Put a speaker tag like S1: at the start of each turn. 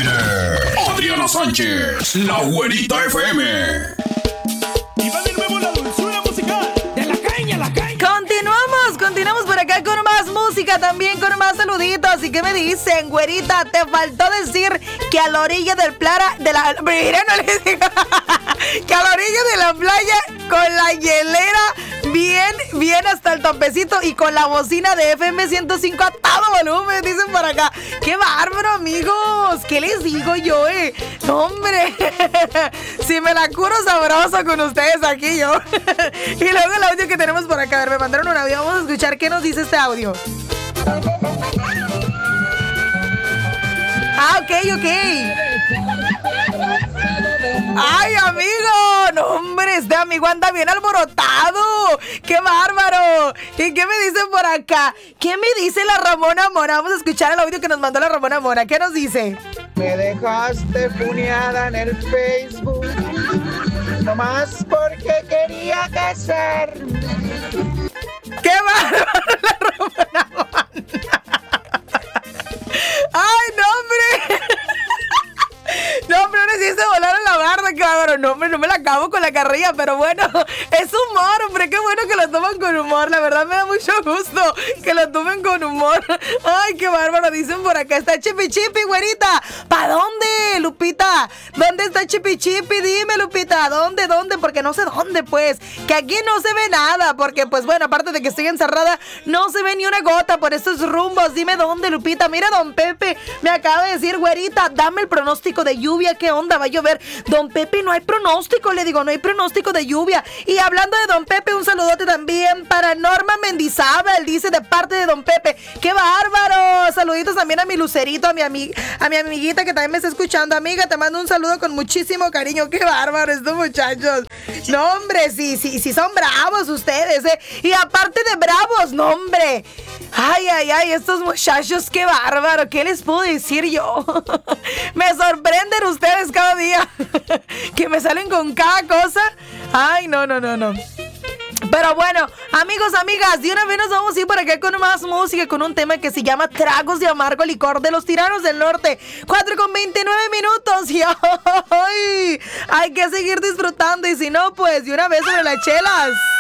S1: aire, Adriana Sánchez, la Güerita FM.
S2: Y va de nuevo la dulzura musical de la caña, la caña.
S3: Continuamos por acá con más música, también con más saluditos. ¿Y qué me dicen, güerita? Te faltó decir que a la orilla del mira, no les digo. Que a la orilla de la playa con la hielera bien hasta el topecito y con la bocina de FM 105 a todo volumen, dicen por acá. ¡Qué bárbaro, amigos! ¿Qué les digo yo, No, hombre, si me la curo sabroso con ustedes aquí yo. Y luego el audio que tenemos por acá, a ver, me mandaron un audio, vamos a escuchar qué nos dice este audio. Ok. ¡Ay, amigo! No, hombre, este amigo anda bien alborotado. ¡Qué bárbaro! ¿Y qué me dicen por acá? ¿Qué me dice la Ramona Mora? Vamos a escuchar el audio que nos mandó la Ramona Mora. ¿Qué nos dice?
S4: Me dejaste funeada en el Facebook, nomás porque quería casarme.
S3: ¡Qué bárbaro la Ramona Mora! ¡Ay, no, hombre! No, hombre, ahora sí se volaron la barda, cabrón. No, hombre, no me la acabo con la carrilla, pero bueno, es humor, hombre. Qué bueno que lo toman con humor. La verdad me da mucho gusto que lo tomen con humor. Ay, qué bárbaro. Dicen por acá, está Chipi Chipi, güerita. ¿Pa' dónde, Lupita? ¿Dónde está Chipi Chipi? Dime, Lupita, ¿dónde? Porque no sé dónde, pues. Que aquí no se ve nada, porque, pues, bueno, aparte de que estoy encerrada, no se ve ni una gota por estos rumbos. Dime dónde, Lupita. Mira, don Pepe me acaba de decir, güerita, dame el pronóstico de lluvia. ¿Qué onda? ¿Va a llover? Don Pepe, no hay pronóstico, le digo, no hay pronóstico de lluvia. Y hablando de don Pepe, un saludote también para Norma Mendizábal, dice de parte de don Pepe. ¡Qué bárbaro! Saluditos también a mi Lucerito, a mi amiguita que también me está escuchando. Amiga, te mando un saludo con muchísimo cariño. ¡Qué bárbaro estos muchachos! No, hombre, sí son bravos ustedes, Y aparte de bravos, no, hombre. Ay, estos muchachos, qué bárbaro. ¿Qué les puedo decir yo? Me sorprenden ustedes cada día. Que me salen con cada cosa. Ay, no. Pero bueno, amigos, amigas, de una vez nos vamos a ir por acá con más música, con un tema que se llama Tragos de Amargo Licor de los Tiranos del Norte. 4:29 y ay, hay que seguir disfrutando. Y si no, pues de una vez sobre las chelas.